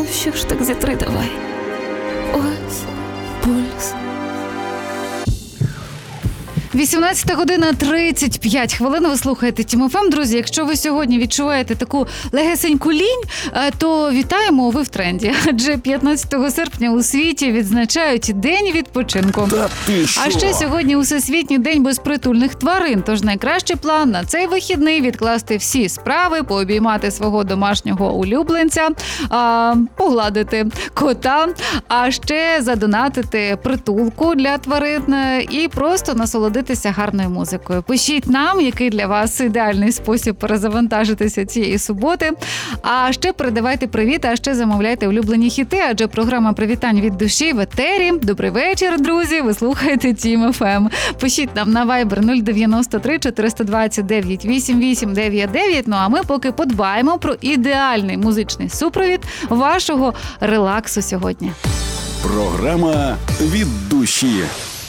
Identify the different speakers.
Speaker 1: що ж так зітри давай. Ось пульс. 18 година 35 хвилин. Ви слухаєте Тім ФМ. Друзі, якщо ви сьогодні відчуваєте таку легесеньку лінь, то вітаємо, ви в тренді. Адже 15 серпня у світі відзначають День відпочинку.
Speaker 2: Та ти що?
Speaker 1: А ще сьогодні Всесвітній день безпритульних тварин. Тож найкращий план на цей вихідний – відкласти всі справи, пообіймати свого домашнього улюбленця, погладити кота, а ще задонатити притулку для тварин і просто насолодитися гарною музикою. Пишіть нам, який для вас ідеальний спосіб перезавантажитися цієї суботи. А ще передавайте привіт, а ще замовляйте улюблені хіти, адже програма привітань від душі в етері. Добрий вечір, друзі, ви слухаєте Тім ФМ. Пишіть нам на Viber 093 429 8899. Ну а ми поки подбаємо про ідеальний музичний супровід вашого релаксу сьогодні.
Speaker 2: Програма від душі.